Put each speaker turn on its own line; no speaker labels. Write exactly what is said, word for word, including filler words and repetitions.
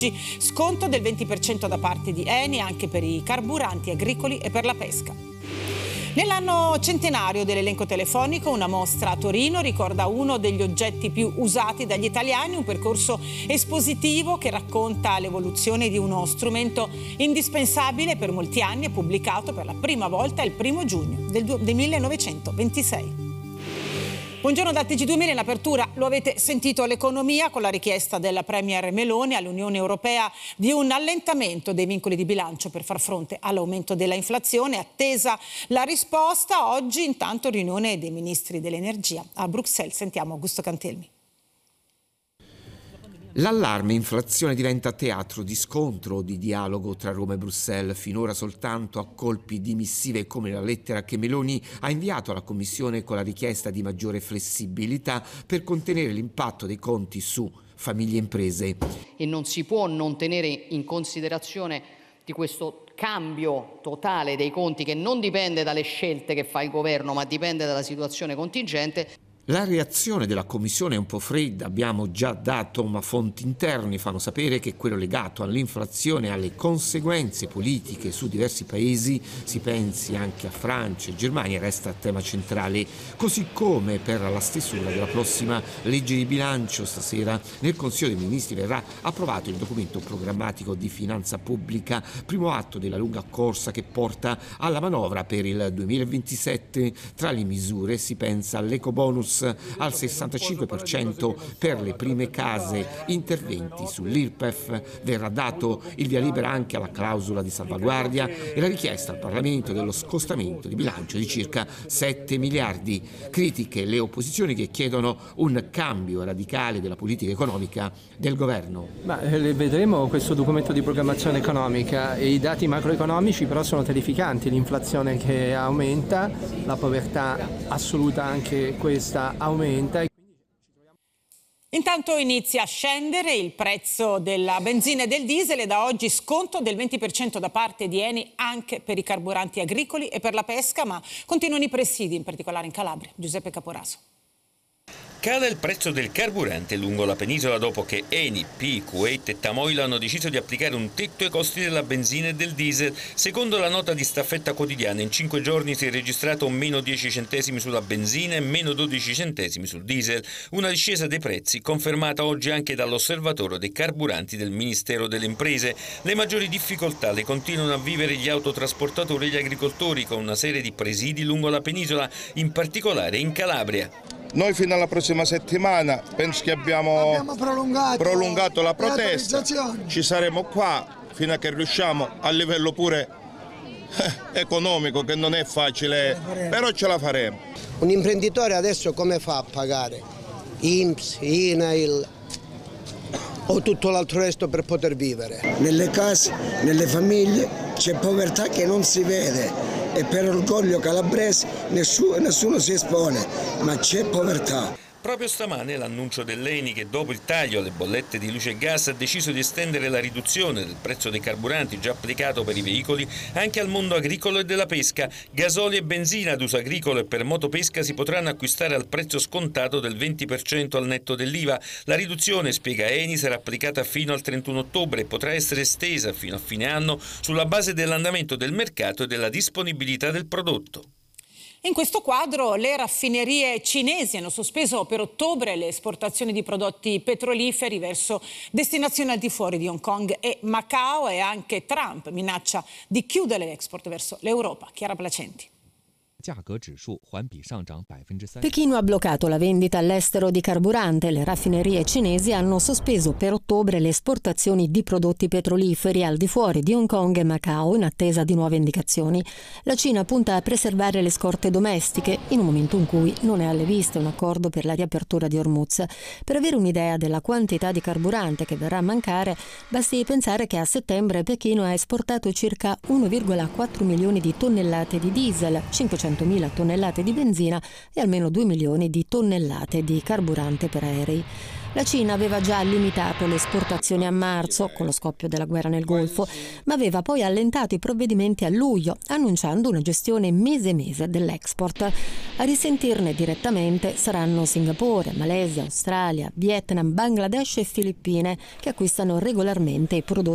Sconto del venti per cento da parte di Eni anche per i carburanti agricoli e per la pesca. Nell'anno centenario dell'elenco telefonico, una mostra a Torino ricorda uno degli oggetti più usati dagli italiani, un percorso espositivo che racconta l'evoluzione di uno strumento indispensabile per molti anni e pubblicato per la prima volta il primo giugno del, del millenovecentoventisei. Buongiorno da T G duemila. In apertura lo avete sentito, l'economia, con la richiesta della Premier Meloni all'Unione Europea di un allentamento dei vincoli di bilancio per far fronte all'aumento della inflazione. Attesa la risposta, oggi intanto riunione dei ministri dell'energia a Bruxelles. Sentiamo Augusto Cantelmi.
L'allarme inflazione diventa teatro di scontro o di dialogo tra Roma e Bruxelles, finora soltanto a colpi di missive come la lettera che Meloni ha inviato alla Commissione con la richiesta di maggiore flessibilità per contenere l'impatto dei conti su famiglie e imprese.
E non si può non tenere in considerazione di questo cambio totale dei conti che non dipende dalle scelte che fa il governo, ma dipende dalla situazione contingente.
La reazione della Commissione è un po' fredda, abbiamo già dato, ma fonti interne fanno sapere che quello legato all'inflazione e alle conseguenze politiche su diversi paesi, si pensi anche a Francia e Germania, resta tema centrale, così come per la stesura della prossima legge di bilancio. Stasera nel Consiglio dei Ministri verrà approvato il documento programmatico di finanza pubblica, primo atto della lunga corsa che porta alla manovra per il duemilaventisette. Tra le misure si pensa all'ecobonus al sessantacinque per cento per le prime case, interventi sull'I R P E F, verrà dato il via libera anche alla clausola di salvaguardia e la richiesta al Parlamento dello scostamento di bilancio di circa sette miliardi. Critiche le opposizioni che chiedono un cambio radicale della politica economica del governo.
Ma eh, vedremo questo documento di programmazione economica e i dati macroeconomici però sono terrificanti, l'inflazione che aumenta, la povertà assoluta anche questa aumenta.
Intanto inizia a scendere il prezzo della benzina e del diesel e da oggi sconto del venti per cento da parte di Eni anche per i carburanti agricoli e per la pesca, ma continuano i presidi, in particolare in Calabria. Giuseppe Caporaso.
Cala il prezzo del carburante lungo la penisola dopo che Eni, P I, Kuwait e Tamoil hanno deciso di applicare un tetto ai costi della benzina e del diesel. Secondo la nota di staffetta quotidiana, in cinque giorni si è registrato un meno dieci centesimi sulla benzina e meno dodici centesimi sul diesel. Una discesa dei prezzi confermata oggi anche dall'osservatorio dei carburanti del Ministero delle Imprese. Le maggiori difficoltà le continuano a vivere gli autotrasportatori e gli agricoltori, con una serie di presidi lungo la penisola, in particolare in Calabria.
Noi fino alla prossima settimana penso che abbiamo,
abbiamo prolungato,
prolungato la protesta, ci saremo qua fino a che riusciamo a livello pure eh, economico, che non è facile, però ce la faremo.
Un imprenditore adesso come fa a pagare I N P S, I N A I L o tutto l'altro resto per poter vivere?
Nelle case, nelle famiglie c'è povertà che non si vede. E per orgoglio calabrese nessuno, nessuno si espone, ma c'è povertà.
Proprio stamane l'annuncio dell'Eni che dopo il taglio alle bollette di luce e gas ha deciso di estendere la riduzione del prezzo dei carburanti già applicato per i veicoli anche al mondo agricolo e della pesca. Gasolio e benzina ad uso agricolo e per motopesca si potranno acquistare al prezzo scontato del venti per cento al netto dell'I V A. La riduzione, spiega Eni, sarà applicata fino al trentuno ottobre e potrà essere estesa fino a fine anno sulla base dell'andamento del mercato e della disponibilità del prodotto.
In questo quadro le raffinerie cinesi hanno sospeso per ottobre le esportazioni di prodotti petroliferi verso destinazioni al di fuori di Hong Kong e Macao, e anche Trump minaccia di chiudere l'export verso l'Europa. Chiara Placenti.
Pechino ha bloccato la vendita all'estero di carburante. Le raffinerie cinesi hanno sospeso per ottobre le esportazioni di prodotti petroliferi al di fuori di Hong Kong e Macao in attesa di nuove indicazioni. La Cina punta a preservare le scorte domestiche in un momento in cui non è alle viste un accordo per la riapertura di Hormuz. Per avere un'idea della quantità di carburante che verrà a mancare, basti pensare che a settembre Pechino ha esportato circa uno virgola quattro milioni di tonnellate di diesel, cinquecentomila tonnellate di benzina e almeno due milioni di tonnellate di carburante per aerei. La Cina aveva già limitato le esportazioni a marzo con lo scoppio della guerra nel Golfo, ma aveva poi allentato i provvedimenti a luglio, annunciando una gestione mese mese dell'export. A risentirne direttamente saranno Singapore, Malesia, Australia, Vietnam, Bangladesh e Filippine, che acquistano regolarmente i prodotti